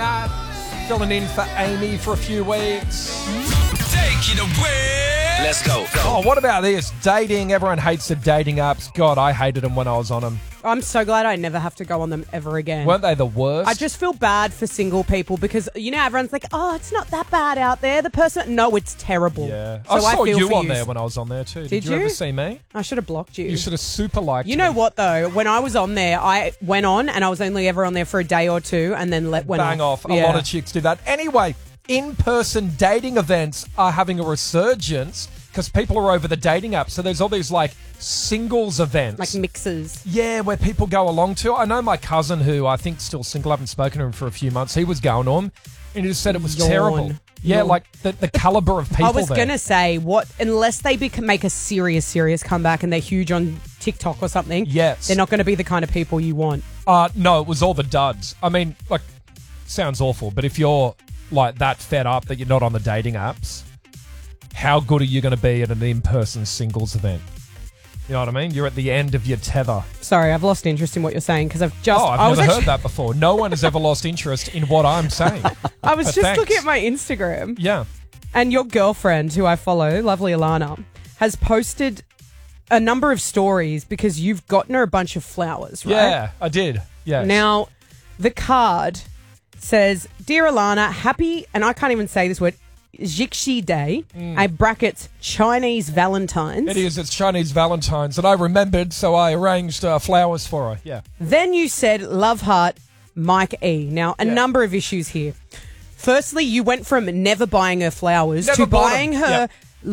Nat. Filling in for Amy for a few weeks. Take it away. Let's go. Oh, what about this? Dating. Everyone hates the dating apps. God, I hated them when I was on them. I'm so glad I never have to go on them ever again. Weren't they the worst? I just feel bad for single people because, everyone's like, oh, it's not that bad out there. The person... No, it's terrible. Yeah. So I saw feel you for on there when I was on there too. Did you ever see me? I should have blocked you. You should have super liked me. You know what, though? When I was on there, I went on and I was only ever on there for a day or two and then went Bang off. A lot of chicks do that. Anyway, in-person dating events are having a resurgence because people are over the dating app. So there's all these, singles events. Like mixes. Yeah, where people go along to. I know my cousin, who I think's still single, I haven't spoken to him for a few months, he was going on, and he just said it was terrible. Yeah, like the caliber of people I was there. going to say, unless they make a serious comeback and they're huge on TikTok or something, yes, they're not going to be the kind of people you want. No, it was all the duds. I mean, sounds awful, but if you're, that fed up that you're not on the dating apps, how good are you going to be at an in-person singles event? You know what I mean? You're at the end of your tether. Sorry, I've lost interest in what you're saying because I've just... I've never heard that before. No one has ever lost interest in what I'm saying. I was just looking at my Instagram. Yeah. And your girlfriend, who I follow, lovely Alana, has posted a number of stories because you've gotten her a bunch of flowers, right? Yeah, I did. Yeah. Now, the card says, Dear Alana, happy, and I can't even say this word, Jixi Day, brackets Chinese Valentine's. It is. It's Chinese Valentine's, and I remembered, so I arranged flowers for her. Yeah. Then you said, love heart, Mike E. Now, a number of issues here. Firstly, you went from never buying her flowers to buying her,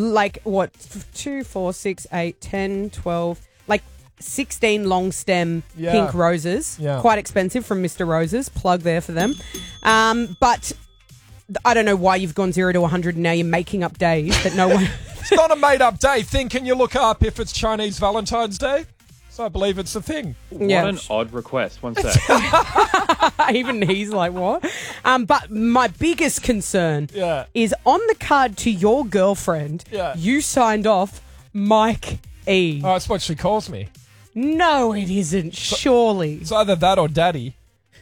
2, 4, 6, 8, 10, 12, 16 long stem pink roses. Yeah. Quite expensive from Mr. Roses. Plug there for them. But I don't know why you've gone 0 to 100 and now you're making up days that no one... It's not a made-up day thing. Can you look up if it's Chinese Valentine's Day? So I believe it's a thing. What an odd request. One sec. Even he's like, what? But my biggest concern is on the card to your girlfriend, you signed off Mike E. Oh, that's what she calls me. No, it isn't. Surely. It's either that or Daddy.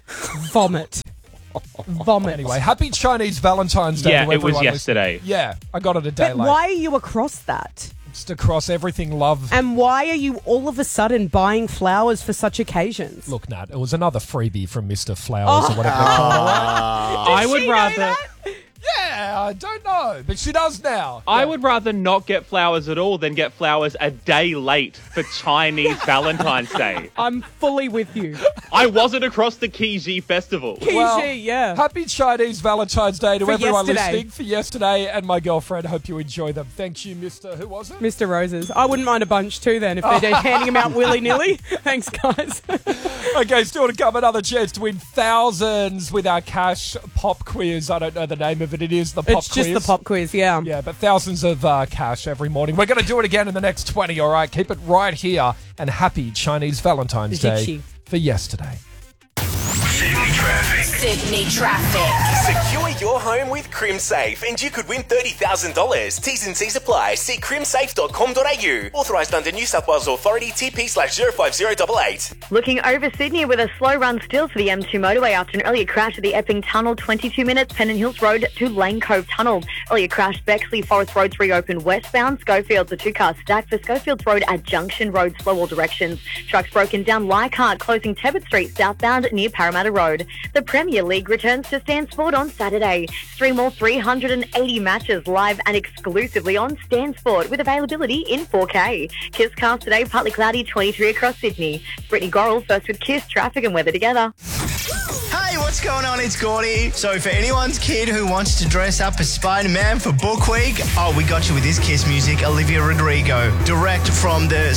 Vomit. Vomit. Anyway, happy Chinese Valentine's Day. Yeah, it was yesterday. Yeah, I got it a day late. Why are you across that? Just across everything, love. And why are you all of a sudden buying flowers for such occasions? Look, Nat, it was another freebie from Mr. Flowers or whatever they call it. I would rather... Yeah, I don't know, but she does now. I would rather not get flowers at all than get flowers a day late for Chinese Valentine's Day. I'm fully with you. I wasn't across the Kiji festival. Kiji, Happy Chinese Valentine's Day to for everyone yesterday. Listening for yesterday and my girlfriend. Hope you enjoy them. Thank you, Mr. Who was it? Mr. Roses. I wouldn't mind a bunch too then if they're handing them out willy-nilly. Thanks, guys. Okay, still to come another chance to win thousands with our cash pop quiz. I don't know the name of it. It is the pop quiz. It's just the pop quiz, yeah. Yeah, but thousands of cash every morning. We're going to do it again in the next 20, all right? Keep it right here. And happy Chinese Valentine's Day for yesterday. Sydney traffic. Sydney traffic. Secure your home with CrimSafe and you could win $30,000. T's and C's apply. See crimsafe.com.au. Authorised under New South Wales Authority TP/05088. Looking over Sydney with a slow run still for the M2 motorway after an earlier crash at the Epping Tunnel, 22 minutes, Pennant Hills Road to Lane Cove Tunnel. Earlier crash, Bexley Forest Road's reopened westbound. Schofields, a two-car stack for Schofields Road at Junction Road, slow all directions. Trucks broken down Leichhardt, closing Tebbit Street southbound near Parramatta Road. The Premier League returns to Stan Sport on Saturday. Stream all 380 matches live and exclusively on Stan Sport with availability in 4K. Kiss cast today, partly cloudy, 23 across Sydney. Brittany Gorrell first with Kiss, traffic and weather together. Hey, what's going on? It's Gordy. So for anyone's kid who wants to dress up as Spider-Man for Book Week, we got you with this Kiss music, Olivia Rodrigo. Direct from the